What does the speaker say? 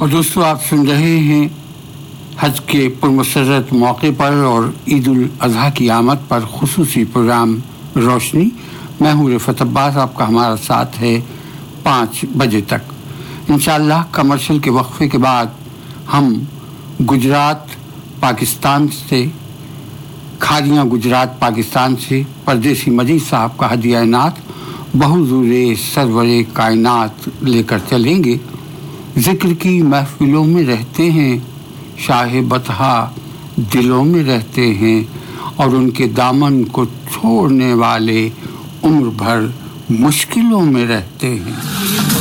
दोस्तों, आप सुन रहे हैं हज के पुरमसरत मौके पर और ईद उल अजहा की आमद पर खुसूसी प्रोग्राम रोशनी। मैं हूँ रिफत अब्बास। आपका हमारा साथ है 5 बजे तक इंशाअल्लाह। कमर्शियल के वक्फे के बाद हम गुजरात पाकिस्तान से, खादियाँ गुजरात पाकिस्तान से परदेसी मजीद साहब का हदिया नात बहुज़ूरे सरवरे कायनात लेकर चलेंगे। जिक्र की महफिलों में रहते हैं, शाह बतहा दिलों में रहते हैं, और उनके दामन को छोड़ने वाले उम्र भर मुश्किलों में रहते हैं।